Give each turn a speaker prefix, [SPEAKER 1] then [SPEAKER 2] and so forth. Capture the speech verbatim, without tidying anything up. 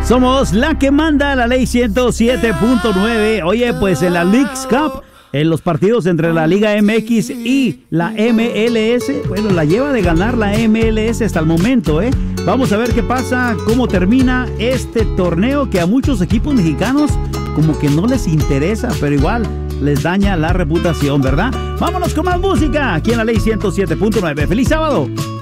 [SPEAKER 1] Somos la que manda, la ley ciento siete punto nueve. Oye, pues en la Leagues Cup, en los partidos entre la Liga M X y la M L S, bueno, la lleva de ganar la M L S hasta el momento, ¿eh? Vamos a ver qué pasa, cómo termina este torneo que a muchos equipos mexicanos como que no les interesa, pero igual les daña la reputación, ¿verdad? Vámonos con más música aquí en la ley ciento siete punto nueve. ¡Feliz sábado!